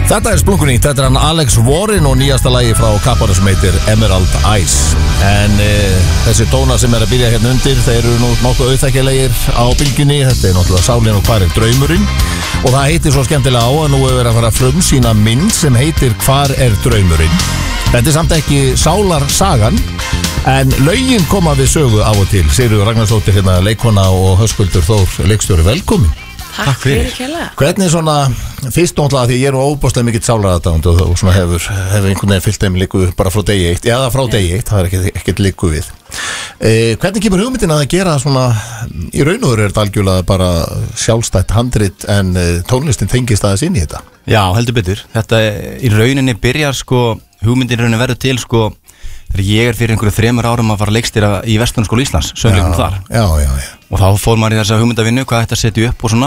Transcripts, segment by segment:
Þetta splunkunýtt, þetta hann Alex Warren og nýjasta lagi frá kapparu sem heitir Emerald Ice. En þessi tónar sem að byrja hérna undir, þeir eru nú nokkuð auðþekkjanlegir á bylginni. Þetta náttúrulega Sálin og hvar draumurinn. Og það heitir svo skemmtilega á að nú hefur verið að fara að frumsýna mynd sem heitir Hvar draumurinn. Þetta samt ekki sálarsagan, en lögin koma við sögu af og til. Sigríður Ragnarsdóttir hérna leikona og Höskuldur Þór leikstjóri, velkomin. Takk fyrir kærlega. Hvernig svona, fyrst náttúrulega því ég er nú óbúslega mikill sálaradánd og svona hefur einhvern veginn fyllt þeim líku bara frá degi eitt, eða frá degi eitt, það er ekkert líku við. Hvernig kemur hugmyndin að gera svona, í raun og veru er þetta algjörlega bara sjálfstætt handrit en tónlistin tengist aðeins inn í þetta? Já, heldur betur. Þetta í rauninni byrjar hugmyndin í rauninni verður til þegar ég er fyrir einhverju 3 árum að fara leikstýra í Verslunarskóla Íslands, söngleikum þar. Já. Og þá fór maður í þessa hugmyndavinnu, hvað þetta setja upp og svona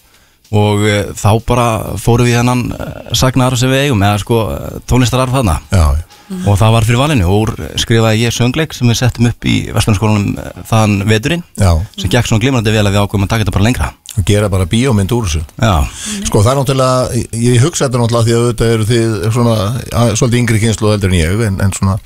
og þá bara fórum við hennan sagnaðar sem við eigum, eða tónlistararf þarna. Já. Og það var fyrir valinu og skrifaði ég söngleik sem við settum upp í Verslunarskólanum þann veturinn, sem gekk svona glimrandi vel að við ákveðum að taka þetta bara lengra. Og gera bara bíómynd úr þessu. Já. Það er náttúrulega, ég hugsa þetta náttúrulega því að þetta eru þið svona, svolítið yngri kynslóð heldur en ég, en svona,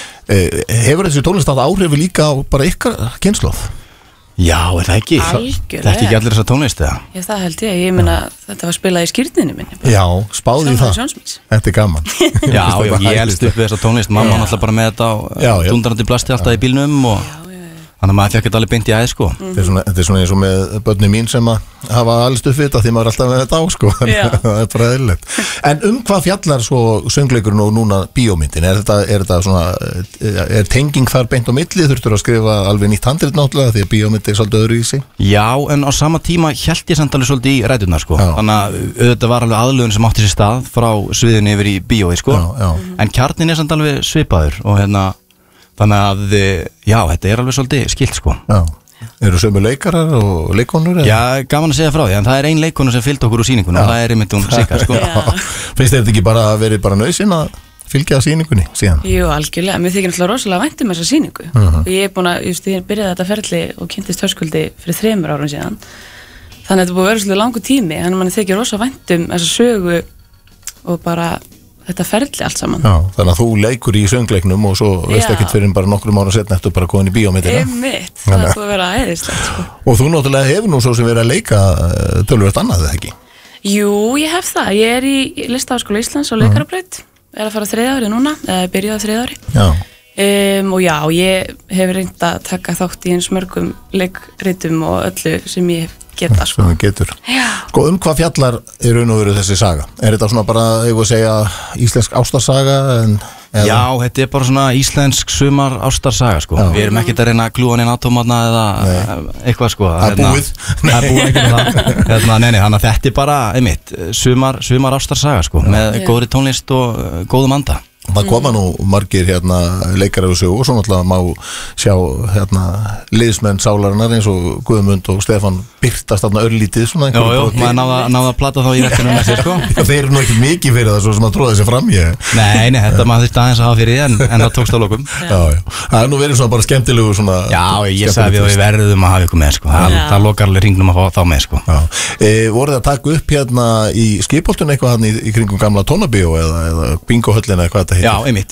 hefur þessi tónlist átt áhrifu líka á bara ykkar kynslóð? Já, er það ekki? Algjörlega. Þetta ekki allir þessa tónlist, eða? Já, það held ég meina þetta var spilað í skírninni minni. Já, spáði í það. Þetta gaman. Já, ég elst upp við þessa tónlist, mamma náttúrulega bara með þetta á dundrandi blasti alltaf í bílnum og þannig að maður fekk þetta alveg beint í æð, Þetta er svona eins og með börnum mín sem að hafa alveg upp við þetta því maður er alltaf með þetta á, það er bara eðlilegt. En hvað fjallar svo söngleikurinn og núna bíómyndin? Er þetta svona, er tenging þar beint á milli? Þurftur að skrifa alveg nýtt handrit náttúrulega því að bíómynd er svolítið öðru í sig? Já, en á sama tíma hélt ég samt alveg svolítið í ræturnar, Þannig að auðvitað var alveg aðlögun sem átti sér stað frá sviðinu yfir í bíói, En kjarnin er samt alveg svipaður og þannig að, já, þetta er alveg svolítið skilt, Já, eru sömu leikarar og leikonur? Já, gaman að segja frá því, en það er ein leikonu sem fylgdi okkur úr sýningunni og það er einmitt hún Sigga, Finnst þetta ekki bara að verið bara nauðsinn að fylgja sýningunni síðan? Jú, algjörlega, mér þykir náttúrulega rosalega vænt þessa sýningu og ég er búin að, ég byrjaði þetta ferli og kynntist Höskuldi fyrir 3 árum síðan þannig að þetta búið að vera svolítið langur tími þannig að mann þykir rosalega vænt þessa sögu og bara þetta ferli allt saman. Já, þannig að þú leikur í söngleiknum og svo veist ekkert fyrir bara nokkrum ára setna eftir bara komin í bíómyndina. Einmitt, það er búið að vera æðislegt, Og þú náttúrulega hefur nú svo sem verið að leika töluvert annað, eða ekki? Jú, ég hef það. Ég er í Listaháskóla Íslands á leikarabraut. Er að fara 3. ári núna, eða byrjaði á 3. ári. Já. Og já, ég hef reynt að taka þátt í eins mörgum leikritum og öllu sem ég geta, Sem þú getur. Já. Hvað fjallar í raun og veru þessi saga? Er þetta svona bara, ég voru að segja, íslensk ástarsaga? Já, þetta er bara svona íslensk sumar ástarsaga, Við erum ekkert að reyna að glúa neina atómatna eða eitthvað, Það er búið. Það er búið ekki með það. Þannig að þetta er bara, einmitt, sumar ástarsaga, með góðri tónlist og góðum anda. Það koma nú margir leikarar og sögu og svo náttúrulega má sjá liðsmenn sálarinnar eins og Guðmund og Stefán birtast þarna örlítið svona Jú, maður náða að plata þá í rektinu með sér, Þeir eru nú ekki mikið fyrir það svo sem að tróða þessi fram Nei, þetta maður þurfti aðeins að hafa fyrir því en það tókst á lokum Já, það er nú verið svona bara skemmtilegu svona Já, ég sagði við verðum að hafa ykkur með, það lokar alveg hringnum að fá þá með, Voruð að taka upp í skipholtun eitthvað í kringum gamla tónabíó eða bingohöllina eitthvað Já, einmitt,